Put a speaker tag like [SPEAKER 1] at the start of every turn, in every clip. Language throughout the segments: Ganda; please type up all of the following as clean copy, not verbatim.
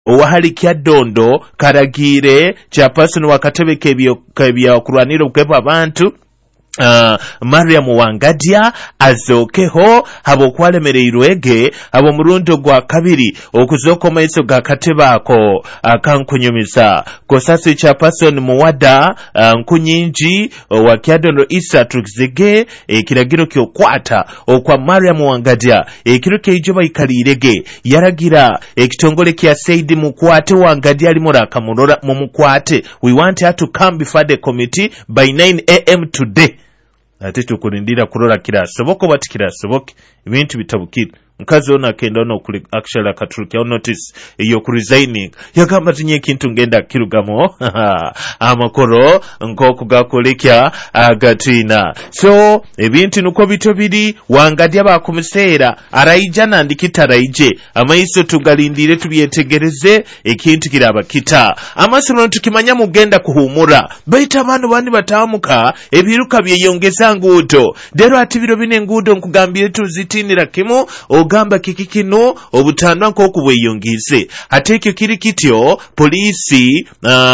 [SPEAKER 1] owahali Kyaddondo Karagire chairperson wa katebe kebya okulwanira okwepa abantu Mariam Wangadya azookeho abo kwalemereirwege abo murundo gwa kabiri okuzooka maiso ga katebaako akankunyumiza kosasi chairperson Muwada Nkunyingi wa Kyaddondo Isa Trukzege ekiragiro kyokwata okwa Mariam Wangadya ekiro keijoba ikalirege yaragira ekitongole kya Said Mukwate Wangadya ali murakamurora mu Mukwate. We want her to come before the committee by 9 a.m. today. Ate tukulindira kulola kirasoboka bati kirasoboke ibintu bitabukira mkazi ona kenda ono kuli actually akatulukya notice eyo ku resigning yagamba tinye kintu ngenda kirugamo amakoro nkoko gakolekya agatina so ebintu nuko bito biri Wangadya bakumusera arayija nandikita arayije amaiso tugalindire tubyetegereze ekintu kiraba kita amasoro tukimanya mugenda kuhumura baita abantu bandi batamuka ebiruka byeyongeza ngudo dero ati biro bine ngudo nkugambire tuzitinira kimo ogamba kikikino obutandwa nk'oku bweyongize ate ekyo kiri kityo polisi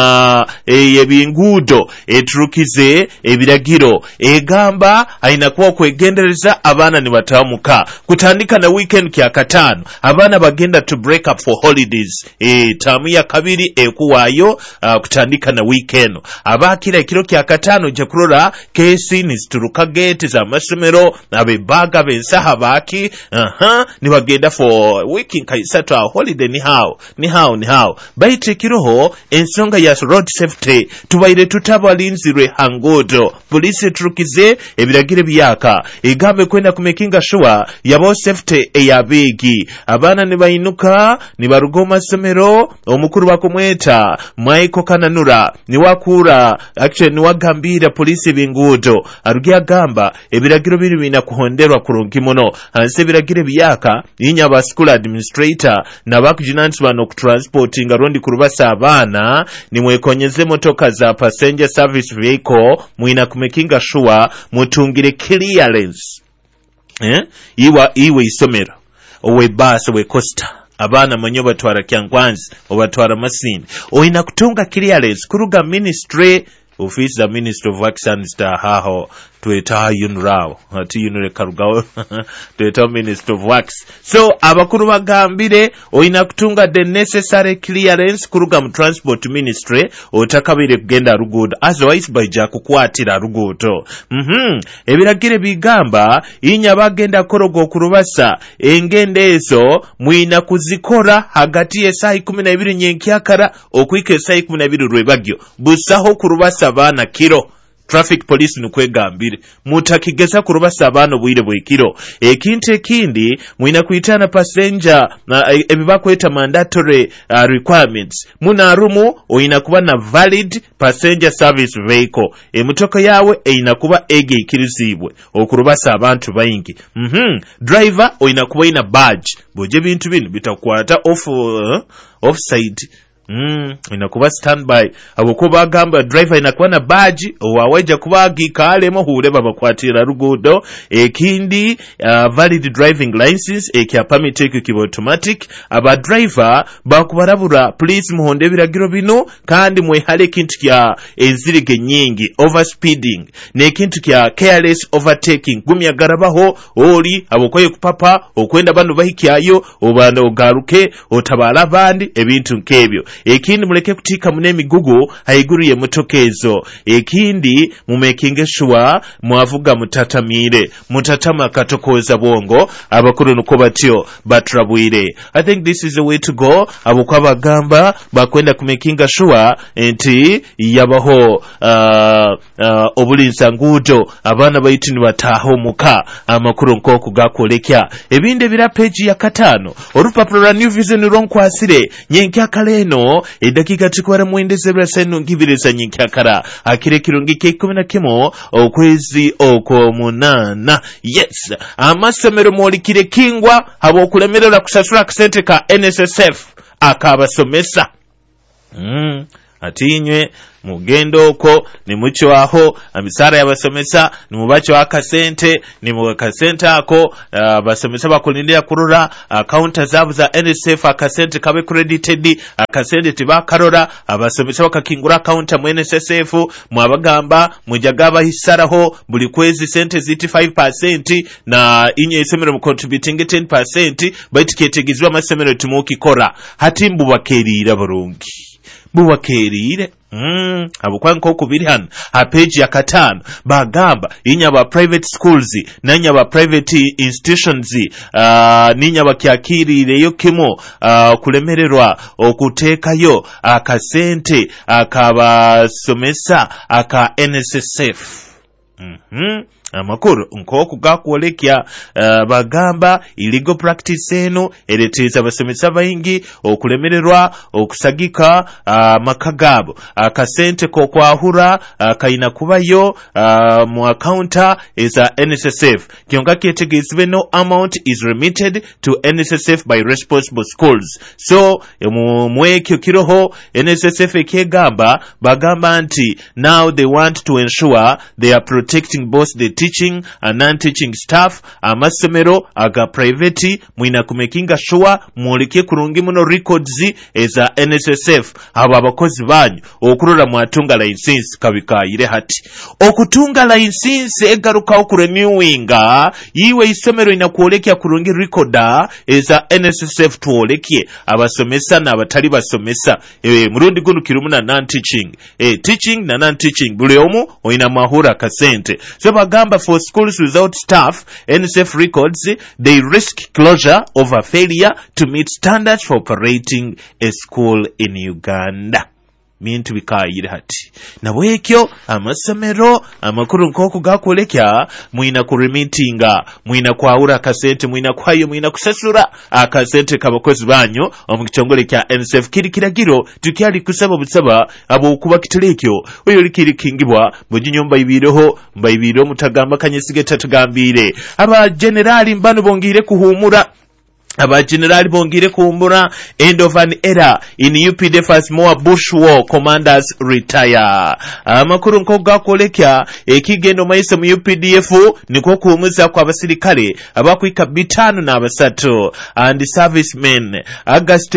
[SPEAKER 1] ebinguudo eturukize ebiragiro egamba ayina kuba kwegendereza abaana ne batamuka kutandika na weekend kya katano abaana bagenda to break up for holidays tamu ya kabiri ekuwaayo kutandika na weekend abakira ekiro kya katano je kurora kesi nizituruka gate za masomero abebaga bensaha baki ni bagenda for weekend kaisatu holiday ni how baite kiroho ensonga ya road safety tubaire tutabalinzirwe hangodo police trukize ebiragire byaka egambe kwenda kumekinga sure yabo safety eyabegi abana ne bayinuka ni barugoma somero omukuru bakomweta Michael Kananura ni wakura actually ni wagambira police bingudo arugia gamba ebiragiro biri bina kuhonderwa kurungi muno hanse ebiragire byaka yinya ba school administrator na bakujinansi bano kutransporting arondi kurubasa abana ni mwekonyeze motoka za passenger service vehicle mwina kumekinga sure mutungire clearance iwe isomero owe bus owe coaster abana manyo batwara kyangwanzi obatwara masini oina kutunga clearance kuruga ministry office za Minister of Works and Stahaho tueta yunrao ati yunure karugao tueta Minister of Works so abakuru bagambire oina kutunga the necessary clearance kuruga mu transport ministry otakabire kugenda rugudo otherwise baija kukwatira rugudo ebiragire bigamba inya bagenda korogo kurubasa engende ezo mwina kuzikora hagati ya saa 12 nyenkyakara okwike saa 12 rwebagyo busaho kurubasa abana kiro traffic police nukwegambire mutakigeza kurubasa abana bwire bwekiro ekintu ekindi mwina kuitana passenger ebibakweta mandatory requirements munarumu oina kuba na valid passenger service vehicle emotoka yawe eina kuba ege ikirizibwe okurubasa abantu bayingi driver oina kuba ina badge boje bintu bino bitakwata offside inakuba standby abokuba gamba driver inakuwa na badge owaweja kubagi kalemo hure babakwatira rugudo ekindi valid driving license ekya permit ekiba automatic aba driver bakubarabura police muhonde biragiro bino kandi mwehale kintu kya enzirige nyingi overspeeding ne kintu kya careless overtaking gumya garabaho oli abokoye kupapa okwenda bano bahikyayo obana ogaruke otabala bandi ebintu nkebyo ekindi muleke kutika mune migugu haiguruye mutokezo ekindi mumekinge sure mwavuga mutatamire mutatama katokoza bongo abakuru nuko batyo batrabwire. I think this is the way to go abukwa gamba bakwenda kumekinga sure enti yabaho obulinsa ngudo abana bayitini bataho muka amakuru nkoko gakolekya ebinde bira page ya katano orupapuro rwa New Vision ronkwasire nyenkyakaleeno edakika tukwara mwendeze braseno ngibireza nyenkyakara akire kirungi ke 11 okwezi okwomunana. Yes, amasomero molikire kingwa abo kulemerera kusasula kusente ka NSSF akabasomesa atinywe mugendo okwo ne muchwaho amisara y'abasomesa ne mubacho akasente ne mu kasente ako abasomesa bakulindira kurura account zaabu za NSF akasente kabe credited akasente tibakarora abasomesa bakakingura account mu NSSF mwabagamba mujagaba hisaraho buli kwezi sente ziti 5% na inye isomero mu contributing 10% bayitiketegizwa amasomero tumukikora hati mbubakerira burungi bubakerire abukwanko kubiri hano ha page ya 5 bagamba inyaba private schools nanyaba private institutions ninyaba kyakirire yo kimo kulemererwa okutekayo akasente akabasomesa aka NSSF amakuru nkoku gakwolekya bagamba illegal practice eno ereteza abasomesa bayingi okulemererwa okusagika makagabo akasente ko kwahura kaina kubayo mu accounta eza NSSF kyonga kyetegezwe no amount is remitted to NSSF by responsible schools so mwekyo kiroho NSSF ekegamba bagamba nti now they want to ensure they are protecting both the teaching and non-teaching staff amasomero aga private mwina kumekinga sure mwoleke kurungi muno records eza NSSF abo abakozi banyu okurora mwatunga license kabikayire hati okutunga license egaruka okurenewinga yiwe isomero inakuolekya kurungi recorda eza NSSF tuolekye abasomesa na abatali basomesa murundi guno kirumuna non-teaching teaching na non-teaching buli omu oina mahura kasente so bagamba for schools without staff NSF records they risk closure over failure to meet standards for operating a school in Uganda. Mintu bikayire hati nabwekyo amasomero amakuru nkoko gakolekya mwina kuremitinga mwina kwaura akasente mwina kwayo mwina kusasura akasente kabakozi banyu omukitongole kya NSF kirikiragiro tukyali kusaba busaba abo okuba kitelekyo oyo likiri kingibwa bujinyomba ibiroho mbayibiro mutagamba kanyesige tatugambire aba generali mbano bongire kuhumura aba general bongire kumbura end of an era in UPDF as more bush war commanders retire amakuru nko gakolekya ekigendo mayise mu UPDF niko kuumuza kwa basirikale abakwika 5 na abasatu and servicemen August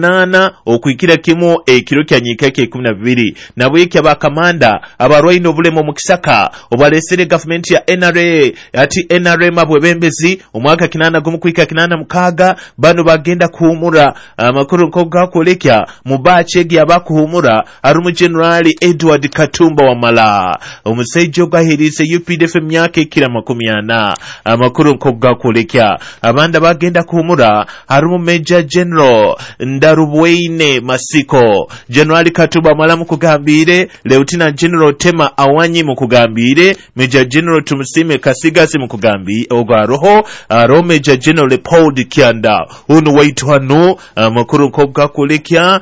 [SPEAKER 1] 8 okwikira kimu ekiro kya nyikake 12 nabweke abakamanda abarwaino obulemo mu Kisaka obalesere government ya NRA ati NRA mabwebembezi omwaka kinana gumukwika kinana mukaga bano bagenda kuhumura amakuru nko gakolekya mu bachegi abakuhumura arumu General Edward Katumba Wamala omusaijo gahirize UPDF myaka ekira 40 amakuru nko gakolekya abanda bagenda kuhumura arumu Major General Ndarubweine Masiko General Katumba Wamala mukugambire Lieutenant General Tema Awanyi mukugambire Major General Tumusime Kasigasi mukugambire ogwaroho aro Major General Paul Kyanda uno waitu hano makuru nkoga kulekya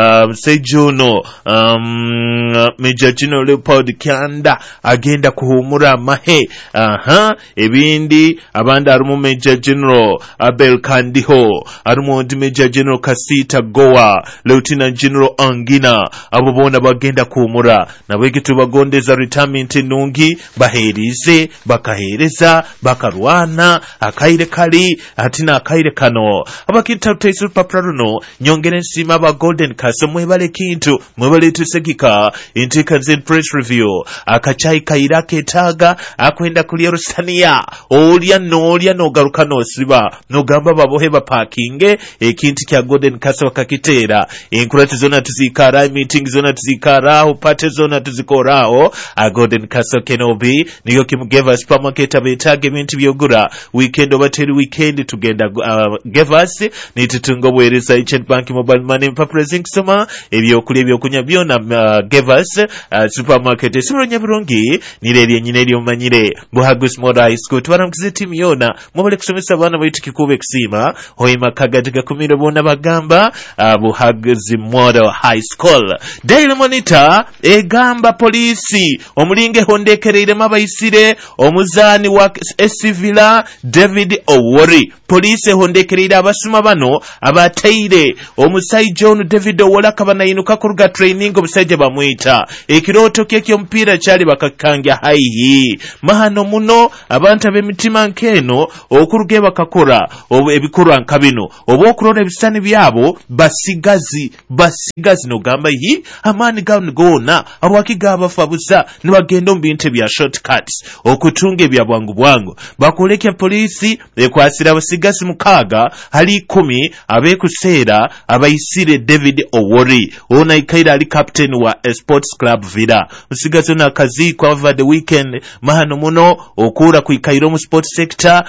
[SPEAKER 1] msejuno Major General Leopold Kyanda agenda kuhumura mahe ebindi abanda arumu Major General Abel Kandiho arumu Major General Kasita Goa Lieutenant General Angina abo bona bagenda kuhumura nabwege tubagondeza retirement nungi baherize bakahereza bakarwana akaire kali atina akaire kano abakita taisu papraruno nyongere nsima ba Golden Castle mwebale kintu mwebale tusegika intika zen press review akachai kairake taga akwenda kulia rusania olya no garuka no siba no gamba babohe ba parking ekinti kya Golden Castle kakitera inkurati zona tuzikara meeting zona tuzikara upate zona tuzikorao a Golden Castle kenobi niyo kimugeva supermarket abetage bintu byogura weekend obateri weekend tugenda give us nitutungo bwereza Agent Bank mobile money papressing soma ebyokulya ebyokunya byona give us supermarket simiro nyabirongi nireri nyine eri omanyire Buhagus Model High School twaramkize team yona mubale kusomesa abana baitu kikube kusima hoima kagatiga kumiro bona bagamba Buhagus Model High School. Daily Monitor egamba polisi omulinge hondekereire mabayisire omuzani wa Esivila David Owori polisi honde bagendekerera abasuma bano abateire omusajja ono David Owolaka banayinuka kuruga training omusajja bamwita ekirooto kye ky'omupiira kyali bakakangya haihi mahano muno abantu ab'emitima nkeno okuruga bakakora ebikorwa nka bino oba okulora ebisani byabo basigazi nogamba yi amaani gona alwaki gabafabuza ne bagenda mu bintu bya shortcuts okutunga ebya bwangu bakolekya polisi ekwasira abasigazi 6 hali 10 abekuseera abayisire David Owori ona ikaira ali captain wa Sports Club Villa musigazi na kazi kwa over the weekend mahano muno okura ku ikairo mu sports sector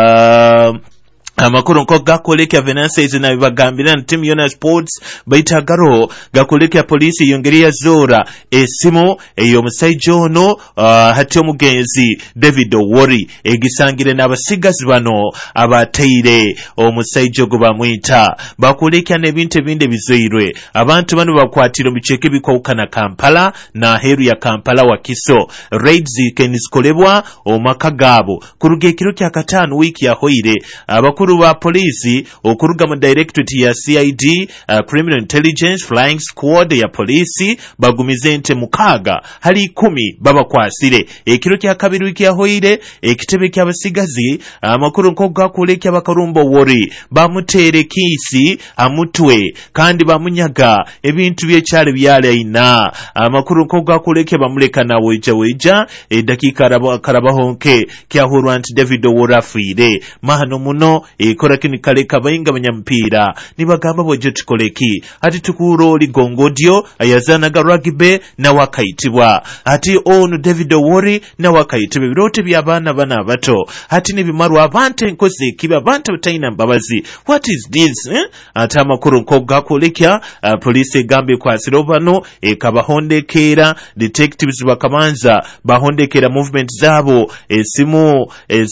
[SPEAKER 1] amakuru nko gakolekya Venance izina bagambira ntimu yona sports baitagaro gakolekya polisi yongeria zora esimu eyo musajja ono hati omugenzi David Owori egisangire n'abasigazi bano abateire omusajja go bamwita bakolekya n'ebintu ebindi bizoirwe abantu bano bakwatira mu biceeke bikawukana Kampala na heru ya Kampala wa Kiso raids kenisikolebwa omaka gabo kuruga ekiro kya 5 wiki yahoire abakuru ba polisi okuruga mu directorate ya CID Criminal Intelligence Flying Squad ya polisi bagumize nte 6 hali 10 babakwasire ekiro kya 2 wiki yahoire ekitebe ky'abasigazi amakuru nko gakolekya bakarumbo Wori bamutere kisi amutwe kandi bamunyaga ebintu byekyale byalaina amakuru nko gakolekya bamuleka na weja edakika karabahonke kyahurwa nti David Owori afire mahano muno ekora kini kaleka bayinga banyampira nibagamba boje tukoleki ati tukuro ligongodio ayazanaga rugby na wakaitibwa ati ono David Owori na wakaitibwa birote by'abana bana abato ati nibimaru abante nkoze kiba abantu bataina mbabazi what is this ati amakuru nko gakolekya police gambe kwa sirobano ekabahondekera detectives bakamanza bahondekera movement zabo esimu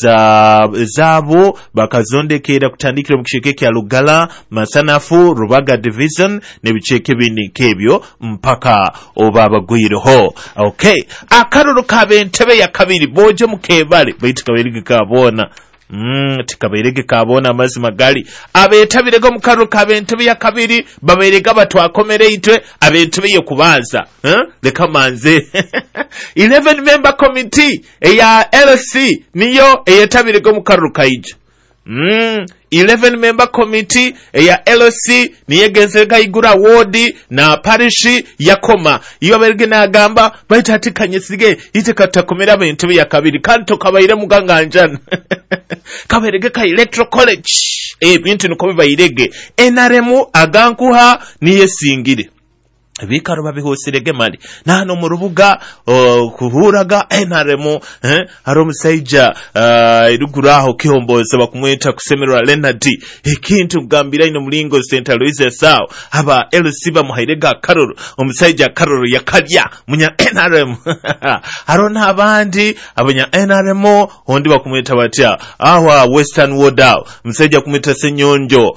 [SPEAKER 1] zabo bakazondekera kutandikira mu kisheke kya Lugala Masanafu Rubaga division ne bicheke bindi kebyo mpaka obabagwireho okay akaroro kabentebe ya kabiri boje mukebale baita kaberege kabona tikaberege kabona amazima gali abetabirego mukaroro kabentebe ya kabiri baberega batwakomereitwe abentebe yo kubaza leka manze 11 member committee eya LC niyo eyetabirego mukaroro kaija 11 member committee ya LC niyegezeka igura ward na parish yakoma iyo berge nagamba baitatikanye sige itekatakomera abantu ya kabiri kanto kabayire muganganjana kaberege ka electoral college bintu nuko bibayirege NRM agankuha niyesingire bikaro babihosirege mali nano mu rubuga kuhuraga NRM haro musajja iruguraho kihomboza bakumweta kusemerera Leonard ikintu gambira ino mulingo St. Louis sao aba LC bamuhairega karoro omusajja karoro yakalya munya NRM haro nabandi abanya NRM hondi bakumweta batya awa Western Wardau musajja kumweta Senyonjo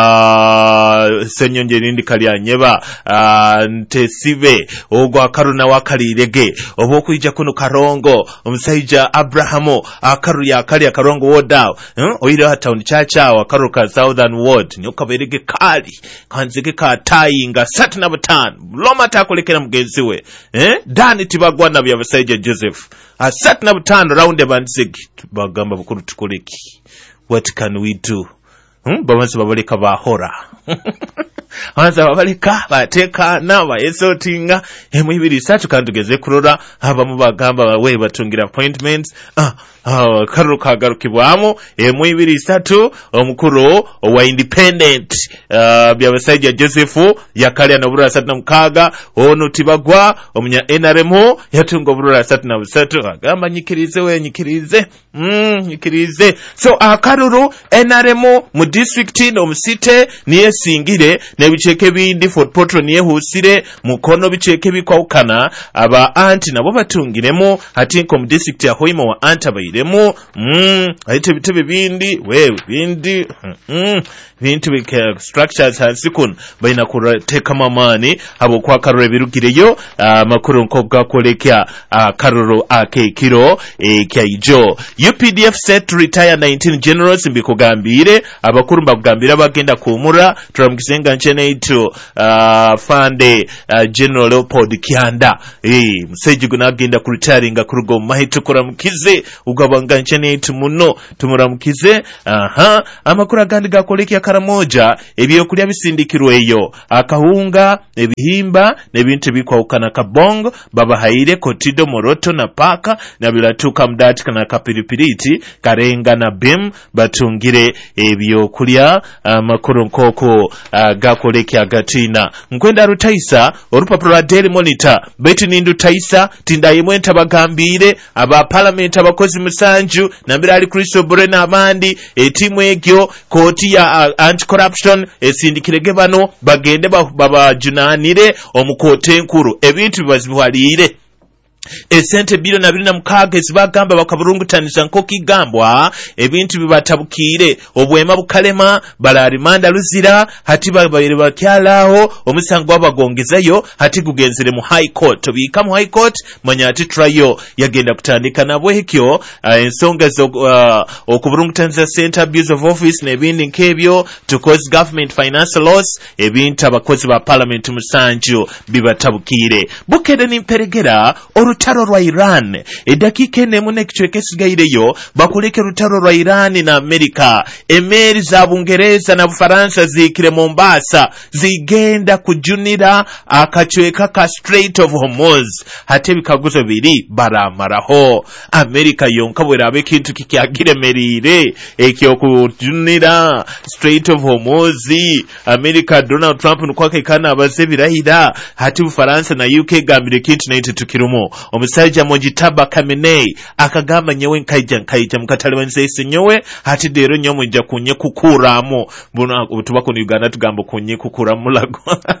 [SPEAKER 1] nindi kalya nyeba ntesibe ogwa karuna wakalirege obokuija kuno Karongo omusajja Abrahamu akaru ya kali Karongo Wardau oire ha town chacha wa karuka Southern Ward nyokaberege kali kanzige ka tayinga 35 loma takolekera mugenzi we Dani tibagwana bya basajja Joseph 35 round bandisigi bagamba bukuru tukoleki what can we do babanzi babaleka bahora Hanza babaleka bateka naba esotinga emu 2 kandi tugeze kurora haba mu bagamba we batungira appointments karu kagarukibwamo emu 2 omukuru wa independent byabasajja Joseph yakalya na burura 36 ono tibagwa omunya NRM yatunga burura 33 agamba nyikirize so akaruru NRM mu district no musite niye singire nebicheke bindi Fort Portal niye husire mukono bicheke bikwawukana aba anti nabo batungiremo hatinko mu district ya Hoima wa anta bayiremo ahite bitebe bindi wewe bindi bintu structures hansi kun baina kurateka mamani abo kwa karore birugireyo makuru nkobwa kolekya karoro akekiro kyaijo UPDF set to retire 19 generals mbikugambire abakuru mbagambira bagenda kumura turamukisenga nchene ito fande General Leopold Kianda museji gunagenda ku retiringa kurugo mahito kuramukize ugabanga nchene ito muno tumuramukize amakuru agandi gakolekya karamoja ebyokulya bisindikirweyo akahunga ebihimba nebintu bikwawukana kabongo babahaire kotido moroto na paka na bilatuka mdati kana kapiripiriti karenga na bim batungire ebyokulya amakuru nkoko gakolekya gatina nkwenda rutaisa orupapuro Daily Monitor beti nindu taisa tindayimwenta bagambire aba parliament abakozi musanju nambirali Kristo Borena abandi etimu egyo koti ya anti-corruption esindikirege bano bagende babajunanire omukote nkuru ebintu bibazibwalire esente bilo na 26 zibagamba bakaburungutanisa nkoki gambwa ebintu bibatabukire obwema bukalema balarimanda luzira hati babayire bakyalaho omusango wabagongezayo hati gugenzere mu high court bika mu high court manyati trial yagenda kutandika nabwe hikyo ensonga zo okuburungutanisa center abuse of office nebindi nkebyo to cause government financial loss ebintu abakozi ba parliament musanju bibatabukire bukede nimperegera rutaro rwa Iran edakika enemu nekichweke sigaireyo bakuleke rutaro rwa Iran na Amerika emeri za Bungereza na Bufaransa zikire Mombasa zigenda kujunira akachweka ka Strait of Hormuz hate bikaguzo biri baramaraho Amerika yonkabwera abe kintu kikyagiremerire ekyo kujunira Strait of Hormuz Amerika Donald Trump nukwake kana abazebirahira hati Bufaransa na UK gambire kintu naite tukirumo omusajja Mojitaba Khamenei akagamba nyewe nkaija mukatale wanzese nyewe hati dero nyomo nja kunye kukuramo buna tubako ni Uganda tugambo kunye kukuramu lago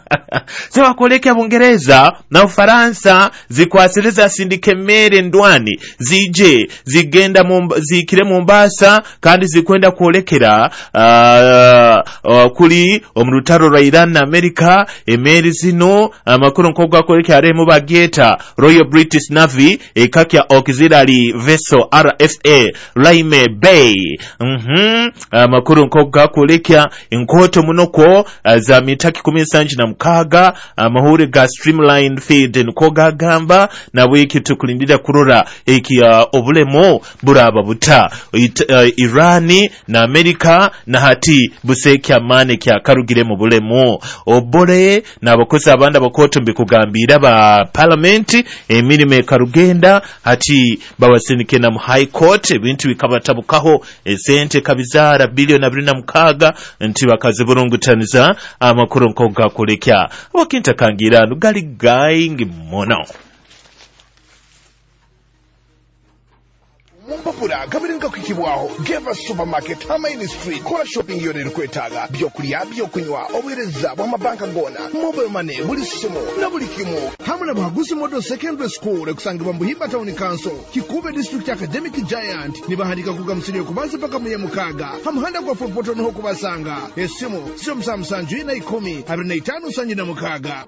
[SPEAKER 1] sewa koleke Bungereza na Ufaransa zikwasiriza sindike mere ndwani zije zigenda zikire Mombasa kandi zikwenda kuolekera kuli omrutaro rwa Iran na Amerika emeri zino amakuru nkogwa koleke aremu bageta Royal British Navy ekakya auxiliary vessel RFA Laime Bay makuru nkogwa kolekya inkoto munoko za mitaki 16 amahuri ga streamlined feed nkoga gamba na wiki tukulindira kurora eki obulemo buraba buta Irani na Amerika na hati busekya mane kya karugire mu bulemo obole na abakozi abanda bakoto mbikugambira ba parliament emirime karugenda hati bawasenike na high court ebintu bikabatabukaho esente kabizara bilioni 26 nti bakaziburungutaniza amakuru nkoga kolekya wakinta kangira gali going mono
[SPEAKER 2] Mumpapura kabiringa kukibwaho Geva Supermarket Hamaini Street kola shopping yone rukwetaga byokulya byokunywa obwereza bw'amabanka gona mobile money buli simo na buli kimu hamwe n'abaguzi modo secondary school ekusangibwa mu Buhimba Town Council Kikube District Academic Giant nibahandika kugamusiriye kubanza paka mu Nyamukaga hamuhanda kwa Fopoto niho kubasanga esimo sio msamsanju na 10 25 sanji na mukaga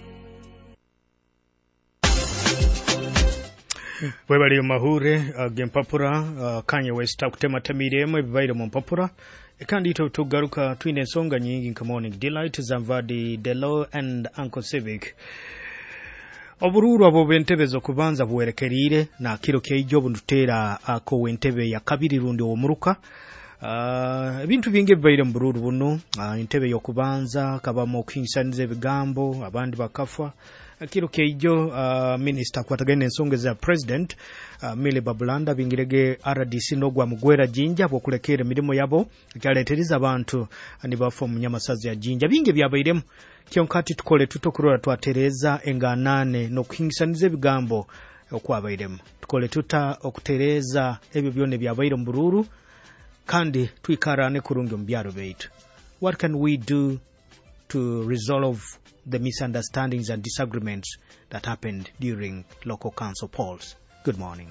[SPEAKER 3] Webali mahure gempapura Kanye West akutematemiremo ebibaire mu mpapura kandi tugaruka twine ensonga nyingi nka Morning Delight Zamvadi Delo and Uncle Civic obururu abo bentebezo kubanza buwerekerire na kiro kyejo bundutera ko wentebe ya kabiri rundi omuruka ebintu binge bibaire mu bururu buno entebe yo kubanza kabamo kwinsanize bigambo abandi bakafa kiro keijo minister kwatagene ensonga za president Mile Babulanda bingirege RDC nogwa mugwera jinja bokulekera mirimo yabo kyaleteriza abantu anibafu mu nyamasazi ya jinja binge byabairemu kyonkati tukole tutokurora twatereza enganane no kwinsanize bigambo okwabairemu tukole tuta okutereza ebyo byone byabaire mu bururu kandi twikarane kurungi mbyaro beitu. What can we do to resolve the misunderstandings and disagreements that happened during local council polls? Good morning.